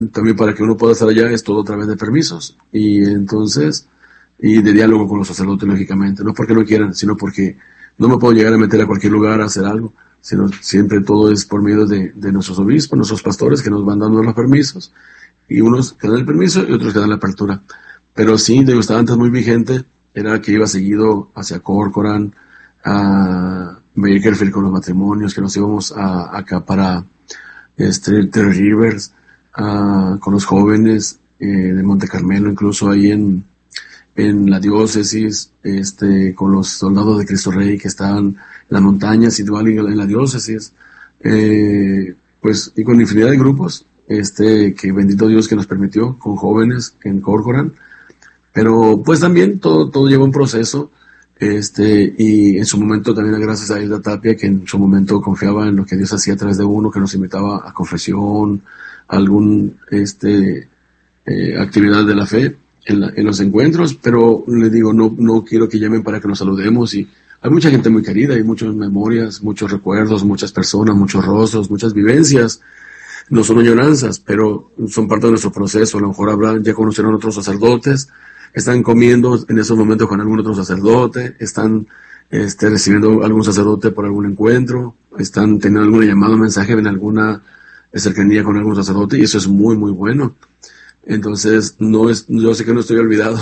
también para que uno pueda estar allá es todo a través de permisos. Y entonces, y de diálogo con los sacerdotes, lógicamente. No porque no quieran, sino porque no me puedo llegar a meter a cualquier lugar a hacer algo, sino siempre todo es por medio de nuestros obispos, nuestros pastores que nos van dando los permisos, y unos que dan el permiso y otros que dan la apertura. Pero sí, digo, estaba antes muy vigente, era que iba seguido hacia Corcoran, a Bakersfield con los matrimonios, que nos íbamos acá para Three Rivers, con los jóvenes de Monte Carmelo, incluso ahí en la diócesis, con los soldados de Cristo Rey que estaban en las montañas, igual en la diócesis, pues, y con infinidad de grupos, que bendito Dios que nos permitió, con jóvenes en Corcoran. Pero pues también todo lleva un proceso, y en su momento también gracias a Hilda Tapia, que en su momento confiaba en lo que Dios hacía a través de uno, que nos invitaba a confesión, a algún actividad de la fe en los encuentros. Pero le digo, no quiero que llamen para que nos saludemos, y hay mucha gente muy querida, hay muchas memorias, muchos recuerdos, muchas personas, muchos rostros, muchas vivencias. No son añoranzas, pero son parte de nuestro proceso. A lo mejor ya conocieron otros sacerdotes, están comiendo en esos momentos con algún otro sacerdote, están recibiendo algún sacerdote por algún encuentro, están teniendo alguna llamada, mensaje, en alguna cercanía con algún sacerdote, y eso es muy, muy bueno. Entonces, yo sé que no estoy olvidado,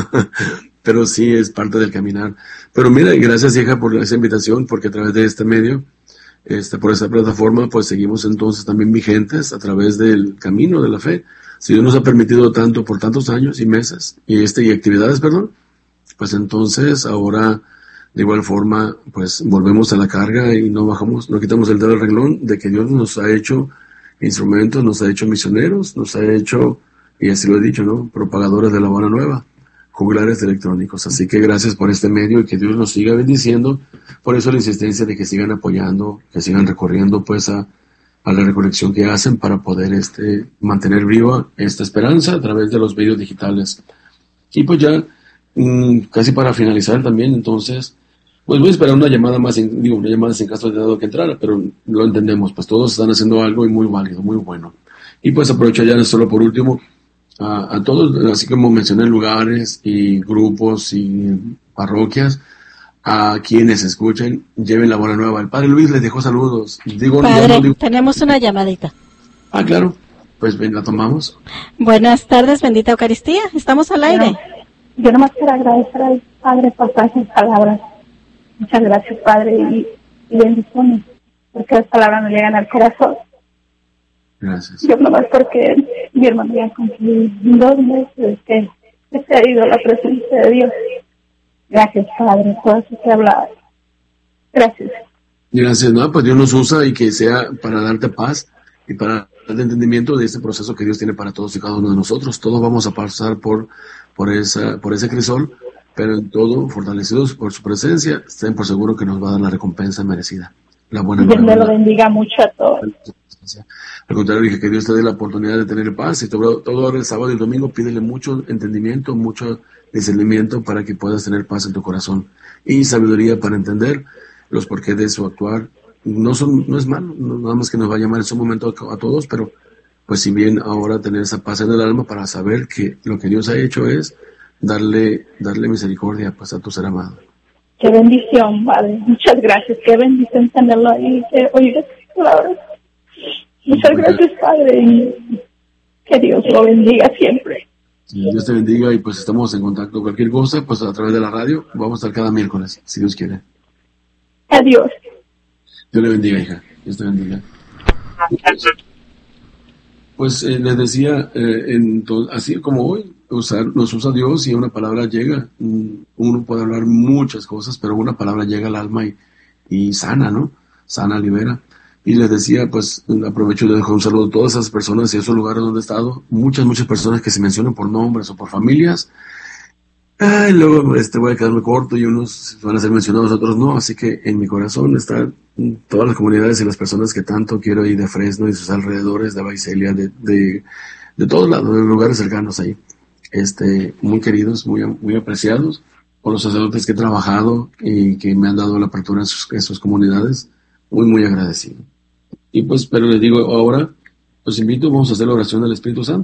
pero sí es parte del caminar. Pero mira, y gracias, hija, por esa invitación, porque a través de este medio, por esta plataforma, pues seguimos entonces también vigentes a través del camino de la fe. Si Dios nos ha permitido tanto por tantos años y meses y actividades, pues entonces ahora de igual forma pues volvemos a la carga y no quitamos el dedo del renglón de que Dios nos ha hecho instrumentos, nos ha hecho misioneros, nos ha hecho, y así lo he dicho, ¿no?, propagadores de la buena nueva, juglares electrónicos. Así que gracias por este medio y que Dios nos siga bendiciendo. Por eso la insistencia de que sigan apoyando, que sigan recorriendo pues a la recolección que hacen para poder mantener viva esta esperanza a través de los medios digitales. Y pues ya casi para finalizar también, entonces, pues voy a esperar una llamada más, una llamada sin caso de dado que entrara, pero lo entendemos, pues todos están haciendo algo y muy válido, muy bueno. Y pues aprovecho ya solo por último a todos, así como mencioné, lugares y grupos y parroquias, a quienes escuchen, lleven la buena nueva. El Padre Luis les dejó saludos. Padre, tenemos una llamadita. Claro. Pues ven, la tomamos. Buenas tardes, bendita Eucaristía. Estamos al aire. Yo nomás quiero agradecer al Padre por todas sus palabras. Muchas gracias, Padre, y bendiciones, porque las palabras me llegan al corazón. Gracias. Yo nomás porque mi hermano ya cumplió 2 meses que se ha ido a la presencia de Dios. Gracias, Padre, por eso te hablaba. Gracias. Gracias, ¿no? Pues Dios nos usa y que sea para darte paz y para darte entendimiento de este proceso que Dios tiene para todos y cada uno de nosotros. Todos vamos a pasar por ese crisol, pero en todo, fortalecidos por su presencia, estén por seguro que nos va a dar la recompensa merecida. La buena Dios me lo bendiga mucho a todos. Al contrario, dije que Dios te dé la oportunidad de tener paz, y todo ahora el sábado y el domingo pídele mucho entendimiento, mucho discernimiento para que puedas tener paz en tu corazón y sabiduría para entender los porqués de su actuar. No es malo, nada más que nos va a llamar en su momento a todos, pero pues si bien ahora tener esa paz en el alma para saber que lo que Dios ha hecho es darle misericordia pues a tu ser amado. Qué bendición, Padre, muchas gracias, qué bendición tenerlo ahí, oír esas palabras. Muchas gracias, Padre, y que Dios lo bendiga siempre. Dios te bendiga, y pues estamos en contacto. Cualquier cosa, pues a través de la radio, vamos a estar cada miércoles, si Dios quiere. Adiós. Dios le bendiga, hija. Dios te bendiga. Pues les decía, así como hoy, nos usa Dios y una palabra llega. Uno puede hablar muchas cosas, pero una palabra llega al alma y sana, ¿no? Sana, libera. Y les decía, pues aprovecho y les dejo un saludo a todas esas personas y esos lugares donde he estado. Muchas personas que se mencionan por nombres o por familias. Luego voy a quedarme corto y unos van a ser mencionados, otros no. Así que en mi corazón están todas las comunidades y las personas que tanto quiero ir de Fresno y sus alrededores, de Baicelia, de todos lados, de lugares cercanos ahí. Muy queridos, muy apreciados, por los sacerdotes que he trabajado y que me han dado la apertura en sus comunidades. Muy, muy agradecido. Y pues, pero les digo ahora, Los invito, vamos a hacer la oración del Espíritu Santo.